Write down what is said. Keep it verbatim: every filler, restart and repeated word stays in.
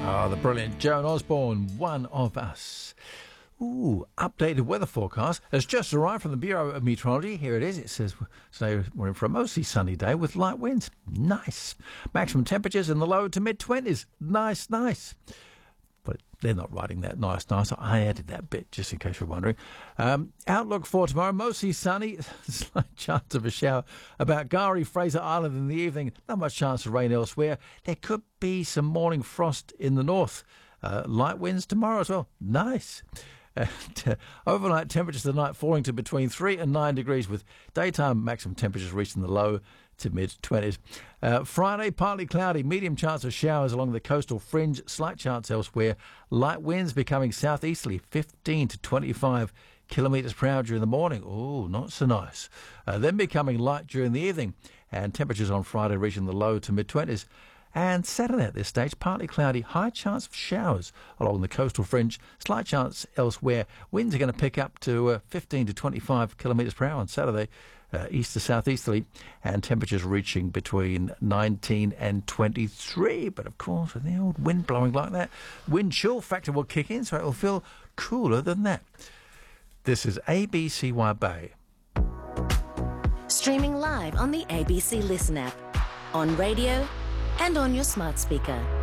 Oh, the brilliant Joan Osborne, One of Us. Ooh, updated weather forecast has just arrived from the Bureau of Meteorology. Here it is. It says today we're in for a mostly sunny day with light winds. Nice. Maximum temperatures in the low to mid-twenties. Nice, nice. But they're not writing that nice, nice. I added that bit just in case you're wondering. Um, outlook for tomorrow, mostly sunny. Slight chance of a shower about Gari, Fraser Island in the evening. Not much chance of rain elsewhere. There could be some morning frost in the north. Uh, light winds tomorrow as well. Nice. And, uh, overnight temperatures tonight falling to between three and nine degrees with daytime maximum temperatures reaching the low to mid-twenties. Uh, Friday, partly cloudy, medium chance of showers along the coastal fringe, slight chance elsewhere. Light winds becoming southeasterly, fifteen to twenty-five kilometres per hour during the morning. Oh, not so nice. Uh, then becoming light during the evening, and temperatures on Friday reaching the low to mid-twenties. And Saturday at this stage, partly cloudy, high chance of showers along the coastal fringe, slight chance elsewhere. Winds are going to pick up to uh, fifteen to twenty-five kilometres per hour on Saturday, uh, east to southeasterly, and temperatures reaching between nineteen and twenty-three. But of course, with the old wind blowing like that, wind chill factor will kick in, so it will feel cooler than that. This is A B C Y Bay. Streaming live on the A B C Listen app, on radio and on your smart speaker.